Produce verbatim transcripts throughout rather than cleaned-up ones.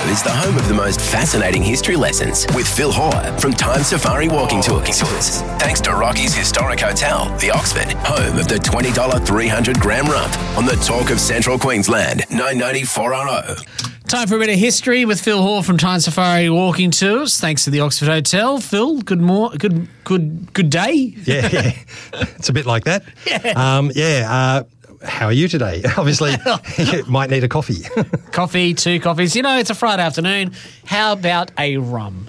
is the home of the most fascinating history lessons with Phil Hoare from Time Safari Walking Tours. Thanks to Rocky's Historic Hotel, the Oxford, home of the twenty dollars three hundred gram rump on the Talk of Central Queensland, nine ninety-four R O. Time for a bit of history with Phil Hoare from Time Safari Walking Tours. Thanks to the Oxford Hotel. Phil, good mor- good good good day. Yeah, yeah. It's a bit like that. Yeah. Um, yeah. Uh, how are you today? Obviously, you might need a coffee. Coffee, two coffees. You know, it's a Friday afternoon. How about a rum?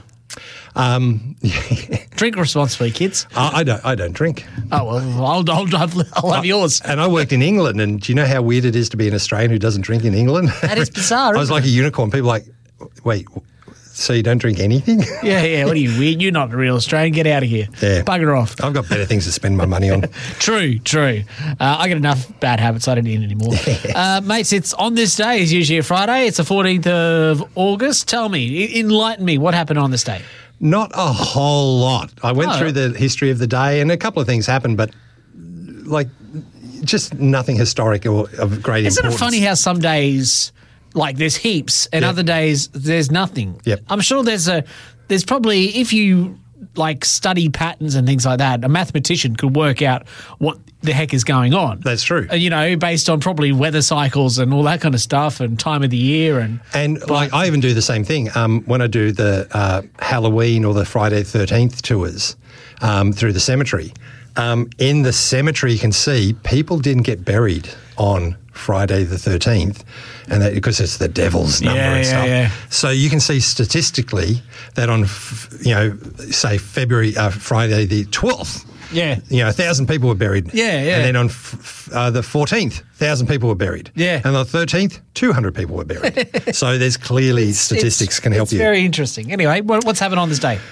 Um, Drink responsibly, kids. I, I don't. I don't drink. Oh well, I'll I'll, I'll, I'll have yours. And I worked in England, and do you know how weird it is to be an Australian who doesn't drink in England? That is bizarre. I was isn't like it? a unicorn. People were like, wait, so you don't drink anything? Yeah, yeah. What are you weird? You're not a real Australian. Get out of here. Yeah. Bugger off. I've got better things to spend my money on. True, true. Uh, I got enough bad habits. I don't need anymore. uh, mates, it's on this day. It's usually a Friday. It's the fourteenth of August. Tell me, enlighten me. What happened on this day? Not a whole lot. I went Oh. through the history of the day, and a couple of things happened, but like just nothing historic or of great Isn't importance. it funny how some days, like, there's heaps, and Yep. other days there's nothing? Yep. I'm sure there's a, there's probably, if you like study patterns and things like that, a mathematician could work out what the heck is going on. That's true. Uh, you know, based on probably weather cycles and all that kind of stuff, and time of the year, and And like I even do the same thing um, when I do the uh, Halloween or the Friday the thirteenth tours um, through the cemetery. Um, in the cemetery, you can see people didn't get buried on Friday the thirteenth, and that, because it's the devil's number Yeah, and yeah, stuff. yeah. So you can see statistically that on, f- you know, say February, uh, Friday the twelfth, yeah, you know, a thousand people were buried. Yeah, yeah. And then on f- f- uh, the fourteenth, a thousand people were buried. Yeah. And on the thirteenth, two hundred people were buried. So there's clearly statistics It's- can help it's you. very interesting. Anyway, what, what's happened on this day?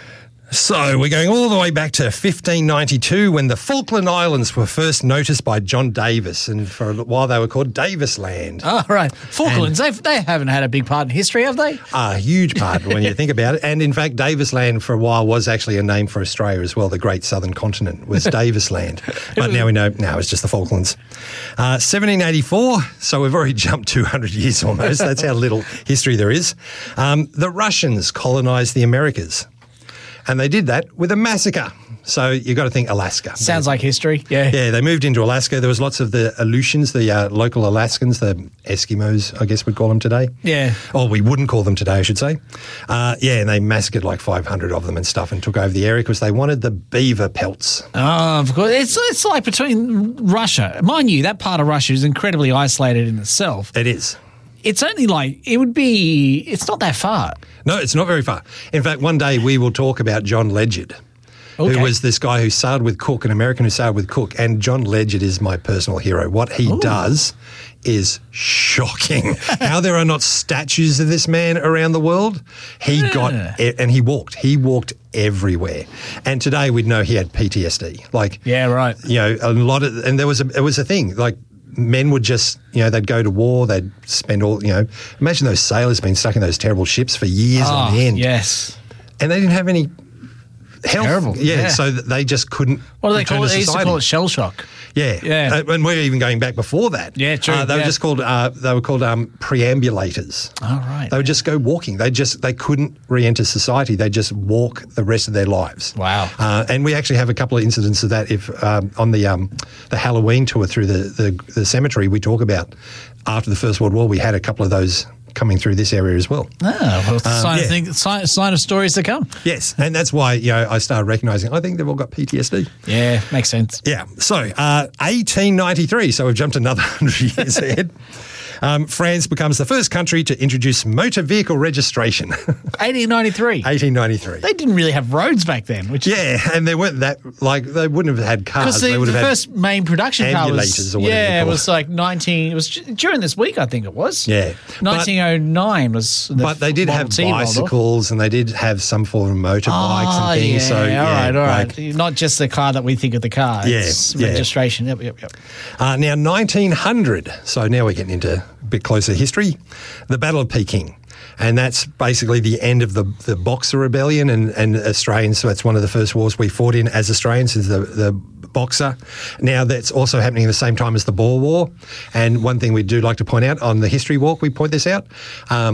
So we're going all the way back to fifteen ninety-two when the Falkland Islands were first noticed by John Davis, and for a while they were called Davis Land. Oh, right. Falklands, they've, they haven't had a big part in history, have they? A huge part when you think about it. And in fact, Davis Land for a while was actually a name for Australia as well. The Great Southern Continent was Davis Land. But now we know, now it's just the Falklands. Uh, seventeen eighty-four, so we've already jumped two hundred years almost. That's how little history there is. Um, the Russians colonised the Americas. And they did that with a massacre. So you've got to think Alaska. Sounds like history. Yeah. Yeah, they moved into Alaska. There was lots of the Aleutians, the uh, local Alaskans, the Eskimos, I guess we'd call them today. Yeah. Or we wouldn't call them today, I should say. Uh, yeah, and they massacred like five hundred of them and stuff and took over the area because they wanted the beaver pelts. Oh, of course. It's, it's like between Russia. Mind you, that part of Russia is incredibly isolated in itself. It is. It's only like, it would be, it's not that far. No, it's not very far. In fact, one day we will talk about John Ledyard, Okay. who was this guy who sailed with Cook, an American who sailed with Cook. And John Ledyard is my personal hero. What he Ooh. does is shocking. How there are not statues of this man around the world. He Yeah. got, and he walked. He walked everywhere. And today we'd know he had P T S D. Like, Yeah, right. you know, a lot of, and there was a, it was a thing, like, men would just, you know, they'd go to war, they'd spend all, you know, imagine those sailors being stuck in those terrible ships for years Oh, on end. yes. And they didn't have any health. Terrible, Yeah, yeah. so that they just couldn't What do they return call it? to They used to society. call it shell shock. Yeah. Yeah. Uh, and we're even going back before that. Yeah, true, Uh, they were yeah. just called, uh, they were called um, preambulators. Oh, right. They would just go walking. They just, they couldn't re-enter society. They just walk the rest of their lives. Wow. Uh, and we actually have a couple of incidents of that. If um, on the um, the Halloween tour through the, the the cemetery, we talk about after the First World War, we had a couple of those coming through this area as well. Ah, well, it's a sign, yeah. of thing, sign, sign of stories to come. Yes, and that's why, you know, I started recognising. I think they've all got P T S D. Yeah, makes sense. Yeah. So, uh, eighteen ninety-three. So we've jumped another hundred years ahead. Um, France becomes the first country to introduce motor vehicle registration. eighteen ninety-three. eighteen ninety-three. They didn't really have roads back then, which Yeah, and they weren't that, like, they wouldn't have had cars. because They the, would the have had, first main production car was ambulators or whatever yeah, they're it called. was like nineteen. It was d- during this week, I think it was. Yeah. nineteen oh nine was. The but they did Model have T rolled off. bicycles and they did have some form of motorbikes Oh, and things. yeah, so, yeah, all right, all like, right. Not just the car that we think of the car. Yeah, It's yeah. registration. Yep, yep, yep. Uh, now, nineteen hundred. So now we're getting into a bit closer history. The Battle of Peking. And that's basically the end of the, the Boxer Rebellion, and, and Australians, so that's one of the first wars we fought in as Australians, is the, the Boxer. Now, that's also happening at the same time as the Boer War. And one thing we do like to point out on the History Walk, we point this out, um,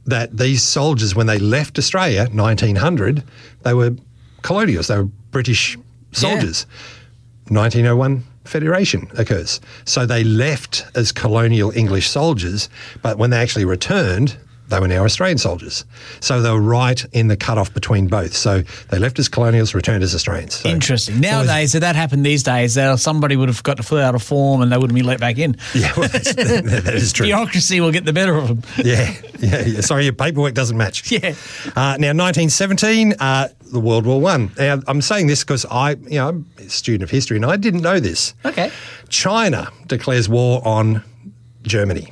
that these soldiers, when they left Australia, nineteen hundred, they were colonials. They were British soldiers. Yeah. nineteen oh one Federation occurs. So they left as colonial English soldiers, but when they actually returned, they were now Australian soldiers. So they were right in the cutoff between both. So they left as colonials, returned as Australians. So interesting. Nowadays, if that happened these days, uh, somebody would have got to fill out a form and they wouldn't be let back in. Yeah, well, that's, that, that is true. Bureaucracy will get the better of them. Yeah, yeah, yeah. Sorry, your paperwork doesn't match. Yeah. Uh, now, nineteen seventeen, uh, the World War One. Now, I'm saying this because I, you know, I'm a student of history and I didn't know this. Okay. China declares war on Germany.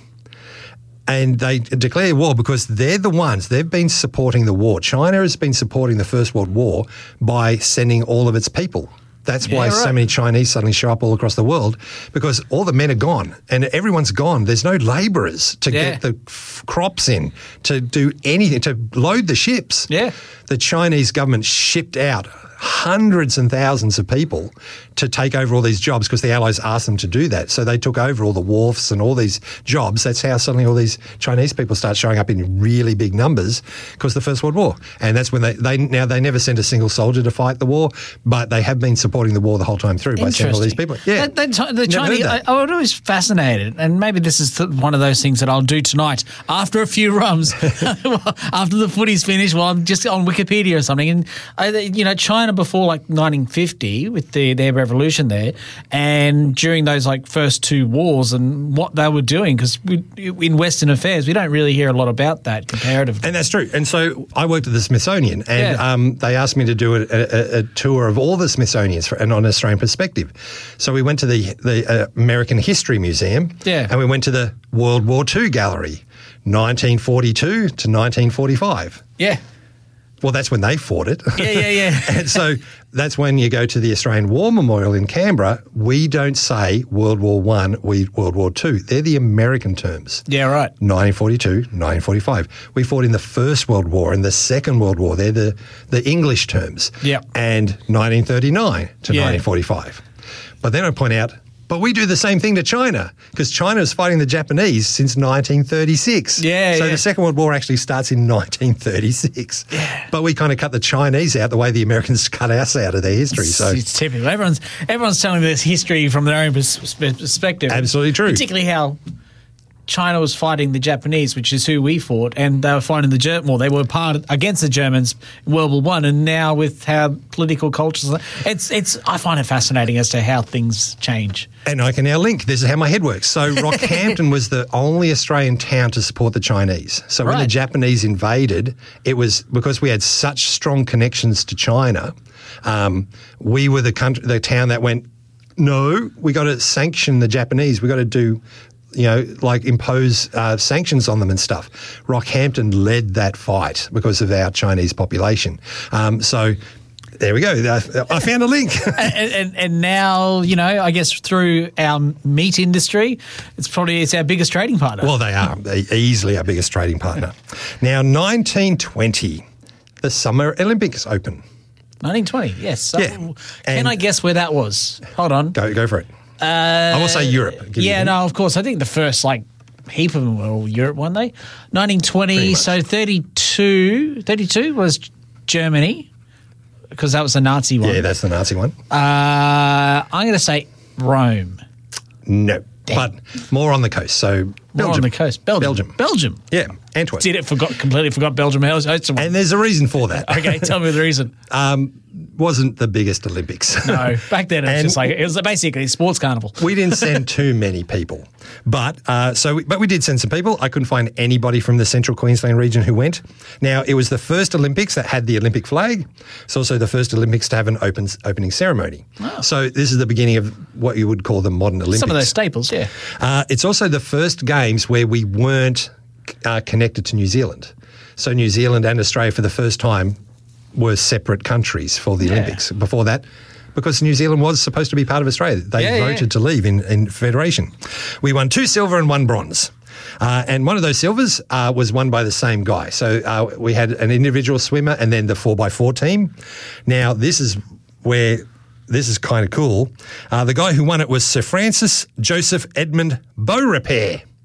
And they declare war because they're the ones, they've been supporting the war. China has been supporting the First World War by sending all of its people. That's why yeah, right. so many Chinese suddenly show up all across the world, because all the men are gone and everyone's gone. There's no labourers to yeah. get the f- crops in, to do anything, to load the ships. Yeah. The Chinese government shipped out hundreds and thousands of people to take over all these jobs because the Allies asked them to do that. So they took over all the wharfs and all these jobs. That's how suddenly all these Chinese people start showing up in really big numbers because of the First World War. And that's when they, they now they never sent a single soldier to fight the war, but they have been supporting the war the whole time through by sending all these people. Yeah, the, the, the Chinese. I, I was always fascinated, and maybe this is th- one of those things that I'll do tonight after a few rums, after the footy's finished. Well, I'm just on Wikipedia or something, and I, you know, China before like nineteen fifty with the, their revolution there, and during those like first two wars and what they were doing, because in Western affairs we don't really hear a lot about that comparatively. And that's true. And so I worked at the Smithsonian, and Yeah. um, they asked me to do a, a, a tour of all the Smithsonians for, and on an Australian perspective. So we went to the the uh, American History Museum, Yeah. and we went to the World War Two Gallery, nineteen forty-two to nineteen forty-five. Yeah. Well, that's when they fought it. Yeah, yeah, yeah. And so that's when you go to the Australian War Memorial in Canberra. We don't say World War One, we World War Two. They're the American terms. Yeah, right. nineteen forty-two, nineteen forty-five. We fought in the First World War and the Second World War. They're the, the English terms. Yep. And nineteen thirty-nine to Yeah. nineteen forty-five. But then I point out, but we do the same thing to China, because China is fighting the Japanese since nineteen thirty-six. Yeah, So yeah. the Second World War actually starts in nineteen thirty-six. Yeah. But we kind of cut the Chinese out the way the Americans cut us out of their history. So It's, it's typical. Everyone's everyone's telling this history from their own pers- perspective. Absolutely true. Particularly how China was fighting the Japanese, which is who we fought, and they were fighting the German. Well, they were part of, against the Germans in World War One, and now with how political cultures, it's it's. I find it fascinating as to how things change. And I can now link. This is how my head works. So Rockhampton was the only Australian town to support the Chinese. So when Right. the Japanese invaded, it was because we had such strong connections to China. Um, we were the country, the town that went, no, we got to sanction the Japanese. We got to do, you know, like impose uh, sanctions on them and stuff. Rockhampton led that fight because of our Chinese population. Um, so there we go. I found a link. and, and, and now, you know, I guess through our meat industry, it's probably it's our biggest trading partner. Well, they are. They're easily our biggest trading partner. Now, nineteen twenty, the Summer Olympics open. nineteen twenty, yes. So Yeah. Can And- I guess where that was? Hold on. Go, go for it. Uh, I will say Europe. Give you Yeah, the- no, of course. I think the first like heap of them were all Europe, weren't they? nineteen twenty, Pretty much. so thirty-two, thirty-two was Germany, because that was the Nazi one. Yeah, that's the Nazi one. Uh, I'm going to say Rome. No, but more on the coast. So More Belgium. on the coast. Belgium. Belgium. Belgium. Yeah, Antwerp. Did it, forgot, completely forgot Belgium. How's- how's the one? And there's a reason for that. Okay, tell me the reason. Um, wasn't the biggest Olympics. No, back then it was And- just like, it was basically a sports carnival. We didn't send too many people, but uh, so we, but we did send some people. I couldn't find anybody from the Central Queensland region who went. Now it was the first Olympics that had the Olympic flag. It's also the first Olympics to have an open, opening ceremony. So this is the beginning of what you would call the modern Olympics. Some of those staples, yeah. Uh, it's also the first games where we weren't uh, connected to New Zealand. So New Zealand and Australia for the first time were separate countries for the Yeah. Olympics. Before that, because New Zealand was supposed to be part of Australia, they Yeah, yeah. voted to leave in, in Federation. We won two silver and one bronze. Uh, and one of those silvers uh, was won by the same guy. So uh, we had an individual swimmer and then the four by four team. Now, this is where this is kind of cool. Uh, the guy who won it was Sir Francis Joseph Edmund Beaurepaire.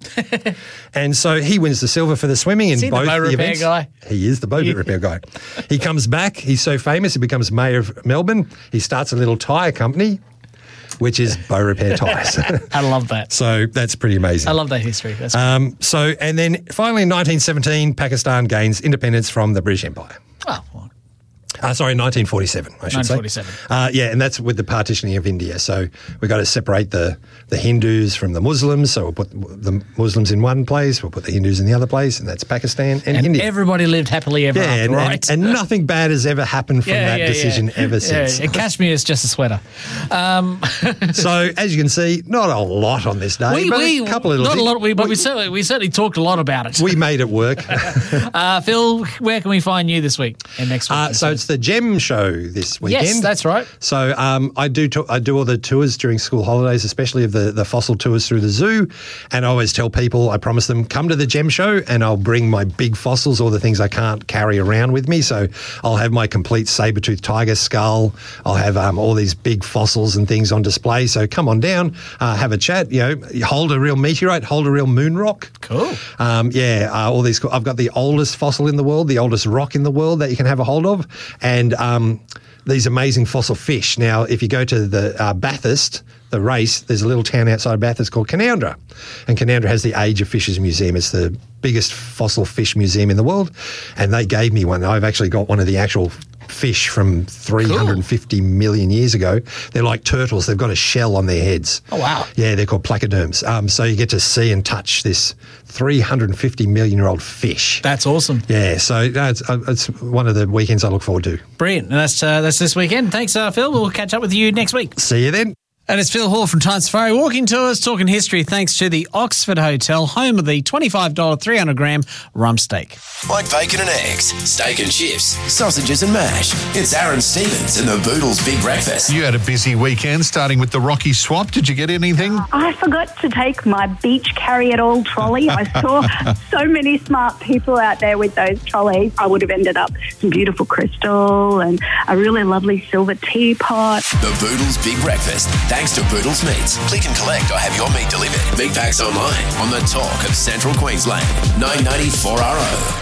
And so he wins the silver for the swimming in Is he the both boat the repair events. guy? He is the boat repair guy. He comes back. He's so famous. He becomes mayor of Melbourne. He starts a little tyre company, which is Bow Repair Tyres. I love that. So that's pretty amazing. I love that history. That's Um, so, and then finally in nineteen seventeen, Pakistan gains independence from the British Empire. oh, well, Uh, sorry, nineteen forty-seven, I should nineteen say. forty-seven. Uh, yeah, and that's with the partitioning of India. So we've got to separate the, the Hindus from the Muslims. So we'll put the Muslims in one place, we'll put the Hindus in the other place, and that's Pakistan and, and India. everybody lived happily ever yeah, after, and, right? and, and nothing bad has ever happened from Yeah, that yeah, decision yeah. ever Yeah, since. and Kashmir is just a sweater. Um, So as you can see, not a lot on this day, we, but we, a couple of little not a things. lot, we, but we, certainly, we certainly talked a lot about it. We made it work. uh, Phil, where can we find you this week and next week? Uh, so it's the Gem Show this weekend. Yes, that's right. So um, I do to- I do all the tours during school holidays, especially of the, the fossil tours through the zoo. And I always tell people, I promise them, come to the Gem Show and I'll bring my big fossils, all the things I can't carry around with me. So I'll have my complete saber-toothed tiger skull. I'll have um, all these big fossils and things on display. So come on down, uh, have a chat, you know, hold a real meteorite, hold a real moon rock. Cool. Um, yeah, uh, all these. I've got the oldest fossil in the world, the oldest rock in the world that you can have a hold of, and um, these amazing fossil fish. Now, if you go to the uh, Bathurst, the race, there's a little town outside Bathurst called Canowindra, and Canowindra has the Age of Fishes Museum. It's the biggest fossil fish museum in the world, and they gave me one. I've actually got one of the actual fish from three hundred fifty cool. million years ago. They're like turtles. They've got a shell on their heads. Oh, wow. Yeah, they're called placoderms. Um, so you get to see and touch this three hundred fifty million year old fish. That's awesome. Yeah, so no, it's, uh, it's one of the weekends I look forward to. Brilliant. And that's, uh, that's this weekend. Thanks, uh, Phil. We'll catch up with you next week. See you then. And it's Phil Hall from Time Safari Walking Tours, talking history thanks to the Oxford Hotel, home of the twenty-five dollars three hundred gram rump steak. Like bacon and eggs, steak and chips, sausages and mash. It's Aaron Stevens and the Boodles Big Breakfast. You had a busy weekend starting with the Rocky Swap. Did you get anything? I forgot to take my beach carry-it-all trolley. I saw so many smart people out there with those trolleys. I would have ended up some beautiful crystal and a really lovely silver teapot. The Boodles Big Breakfast. Thanks to Boodles Meats. Click and collect or have your meat delivered. Meat packs online on the talk of Central Queensland. nine ninety-four R O.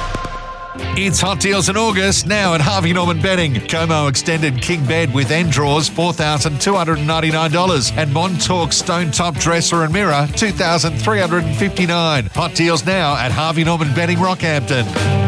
It's hot deals in August now at Harvey Norman Bedding. Como Extended King Bed with end drawers, four thousand two hundred ninety-nine dollars. And Montauk Stone Top Dresser and Mirror, two thousand three hundred fifty-nine dollars. Hot deals now at Harvey Norman Bedding, Rockhampton.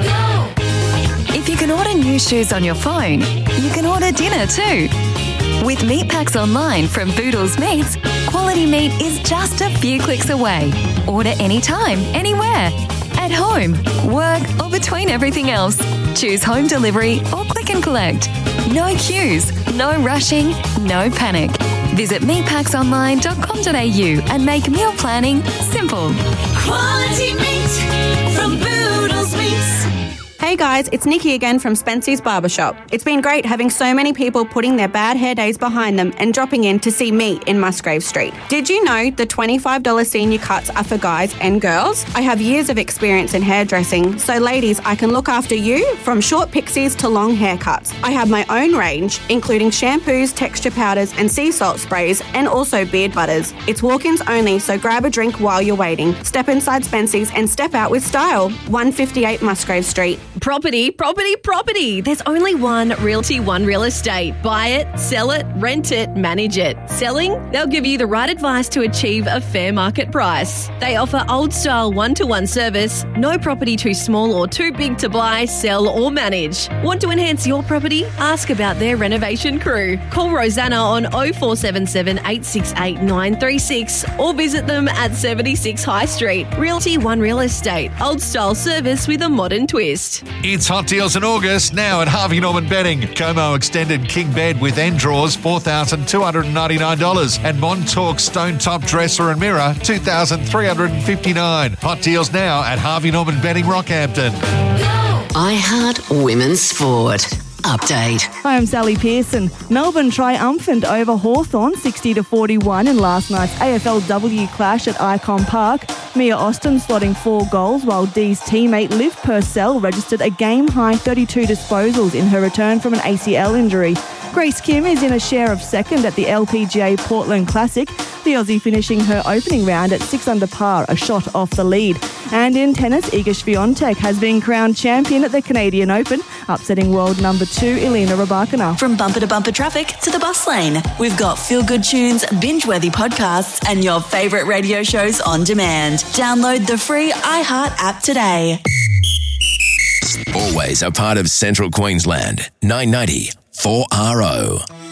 If you can order new shoes on your phone, you can order dinner too. With meat packs online from Boodles Meats, quality meat is just a few clicks away. Order anytime, anywhere. At home, work, or between everything else. Choose home delivery or click and collect. No queues, no rushing, no panic. Visit meat packs online dot com dot a u and make meal planning simple. Quality meat from Boodles Meats. Hey guys, it's Nikki again from Spency's Barbershop. It's been great having so many people putting their bad hair days behind them and dropping in to see me in Musgrave Street. Did you know the twenty-five dollars senior cuts are for guys and girls? I have years of experience in hairdressing, so ladies, I can look after you from short pixies to long haircuts. I have my own range, including shampoos, texture powders and sea salt sprays, and also beard butters. It's walk-ins only, so grab a drink while you're waiting. Step inside Spency's and step out with style. one fifty-eight Musgrave Street. Property, property, property. There's only one Realty One Real Estate. Buy it, sell it, rent it, manage it. Selling? They'll give you the right advice to achieve a fair market price. They offer old-style one-to-one service, no property too small or too big to buy, sell or manage. Want to enhance your property? Ask about their renovation crew. Call Rosanna on oh four seven seven, eight six eight, nine three six or visit them at seventy-six High Street. Realty One Real Estate. Old-style service with a modern twist. It's hot deals in August now at Harvey Norman Bedding. Como Extended King Bed with end drawers, four thousand two hundred ninety-nine dollars. And Montauk Stone Top Dresser and Mirror, two thousand three hundred fifty-nine dollars. Hot deals now at Harvey Norman Bedding, Rockhampton. iHeart Women's Sport. Update. Hi, I'm Sally Pearson. Melbourne triumphant over Hawthorn sixty to forty-one in last night's A F L W clash at Icon Park. Mia Austin slotting four goals, while Dee's teammate Liv Purcell registered a game-high thirty-two disposals in her return from an A C L injury. Grace Kim is in a share of second at the L P G A Portland Classic, the Aussie finishing her opening round at six under par, a shot off the lead. And in tennis, Iga Swiatek has been crowned champion at the Canadian Open, upsetting world number two Elena Rybakina. From bumper to bumper traffic to the bus lane, we've got feel-good tunes, binge-worthy podcasts and your favourite radio shows on demand. Download the free iHeart app today. Always a part of Central Queensland. nine ninety four R O.